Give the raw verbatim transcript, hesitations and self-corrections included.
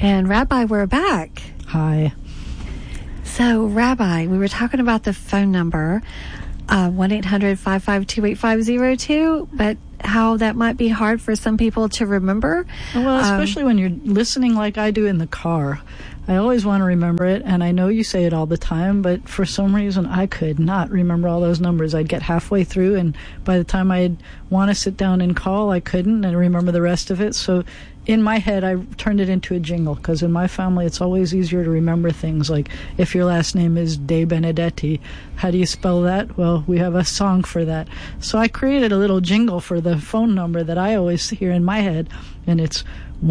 And Rabbi, we're back. Hi. So, Rabbi, we were talking about the phone number, uh, one eight hundred five five two eight five zero two, but how that might be hard for some people to remember. Well, especially um, when you're listening like I do in the car. I always want to remember it, and I know you say it all the time, but for some reason I could not remember all those numbers. I'd get halfway through, and by the time I'd want to sit down and call, I couldn't, and remember the rest of it. So in my head, I turned it into a jingle, because in my family, it's always easier to remember things, like if your last name is De Benedetti, how do you spell that? Well, we have a song for that. So I created a little jingle for the phone number that I always hear in my head, and it's